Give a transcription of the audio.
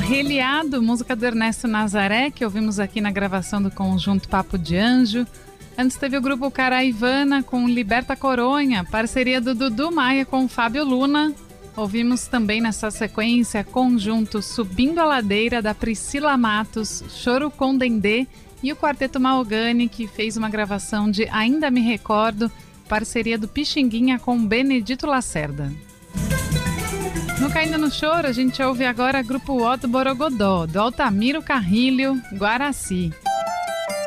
Arreliado, música do Ernesto Nazaré, que ouvimos aqui na gravação do conjunto Papo de Anjo. Antes teve o grupo Caraivana com Liberta Coronha, parceria do Dudu Maia com o Fábio Luna. Ouvimos também nessa sequência conjunto Subindo a Ladeira, da Priscila Matos, Choro com Dendê, e o Quarteto Mahogany, que fez uma gravação de Ainda Me Recordo, parceria do Pixinguinha com Benedito Lacerda. No Caindo no Choro, a gente ouve agora Grupo O do Borogodó, do Altamiro Carrilho, Guaraci.